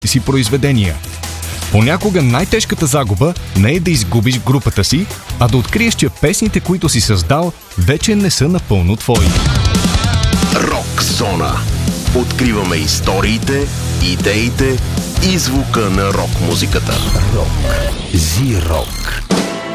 си произведения. Понякога най-тежката загуба не е да изгубиш групата си, а да откриеш, че песните, които си създал, вече не са напълно твои. Рок Зона. Откриваме историите, идеите и звука на рок музиката. Рок. Зи-рок.